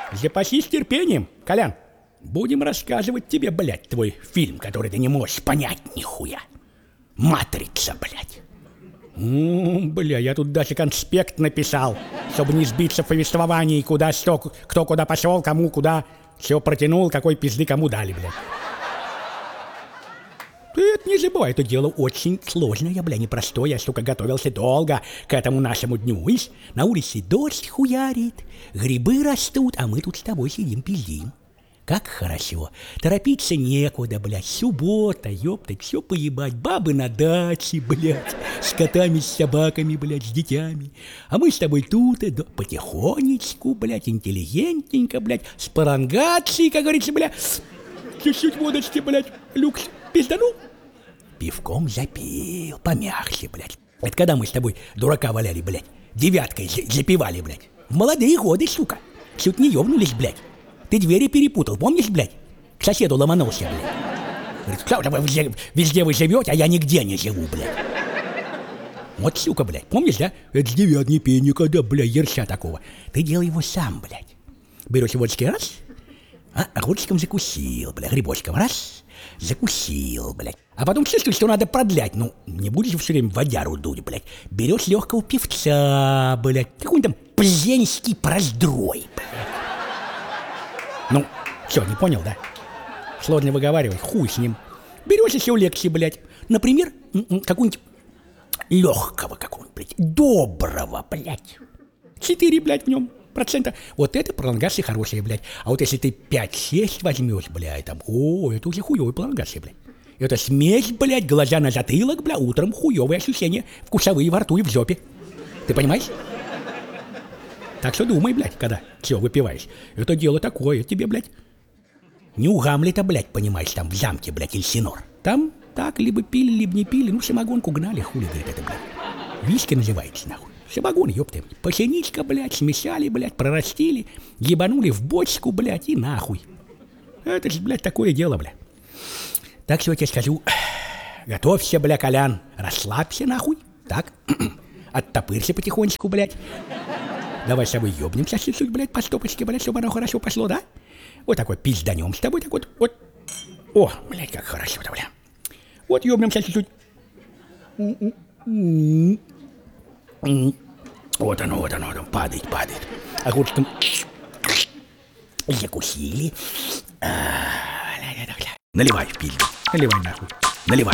Запасись терпением, Колян. Будем рассказывать тебе, блядь, твой фильм, который ты не можешь понять нихуя. «Матрица», блядь. Бля, я тут даже конспект написал, чтобы не сбиться в повествовании, куда что, кто куда пошел, кому куда все протянул, какой пизды кому дали, блядь. Ты это не забывай, это дело очень сложное, бля, непростое. Я, сука, готовился долго к этому нашему дню. Видишь, на улице дождь хуярит, грибы растут, а мы тут с тобой сидим, пиздим. Как хорошо. Торопиться некуда, блядь. Суббота, ёпта, все поебать. Бабы на даче, блядь. С котами, с собаками, блядь, с детьми. А мы с тобой тут, потихонечку, блядь, интеллигентненько, блядь, с парангацией, как говорится, блядь. Чуть-чуть водочки, блядь, люкс пизданул. Пивком запил, помягче, блядь. Это когда мы с тобой дурака валяли, блядь, девяткой запивали, блядь. В молодые годы, сука. Чуть не ёбнулись, блядь. Ты двери перепутал, помнишь, блядь? К соседу ломанулся, блядь. Говорит, везде вы живете, а я нигде не живу, блядь. Вот, сука, блядь, помнишь, да? Это с девятней пей никогда, блядь, ерша такого. Ты делай его сам, блядь. Берешь водочки раз, огурчиком закусил, блядь, грибочком раз, закусил, блядь. А потом чувствуешь, что надо продлять. Ну, не будешь все время водяру дуть, блядь. Берешь легкого певца, блядь. Какой-нибудь там пзенский проздрой, блядь. Ну, все, не понял, да? Сложно выговаривать, хуй с ним. Берешь еще лекции, блядь. Например, какую-нибудь легкого какого-нибудь, блядь, доброго, блядь. 4, блядь, в нем процента. Вот это пролонгация хорошая, блядь. А вот если ты 5-6 возьмешь, блядь, там, это уже хуевая пролонгация, блядь. Это смесь, блядь, глаза на затылок, блядь, утром хуевые ощущения, вкусовые во рту и в жопе. Ты понимаешь? Так что думай, блядь, когда все выпиваешь. Это дело такое тебе, блядь. Не у Гамлета, блядь, понимаешь, там в замке, блядь, Эльсинор. Там так либо пили, либо не пили. Ну, самогонку гнали, хули, говорит, это, блядь. Виски называется, нахуй. Самогон, ёпта. Пасеничка, блядь, смешали, блядь, прорастили, ебанули в бочку, блядь, и нахуй. Это же, блядь, такое дело, блядь. Так что я тебе скажу, готовься, бля, Колян, расслабься, нахуй, так, оттопырься потихонечку, блядь. Давай с тобой ёбнемся чуть-чуть, блядь, по стопочке, блядь, чтобы оно хорошо пошло, да? Вот так вот пизданем с тобой, так вот. О, блядь, как хорошо-то, бля. Вот ёбнемся чуть-чуть. Вот оно, там падает. Огурчиком закусили. Наливай в пизду, наливай нахуй, наливай.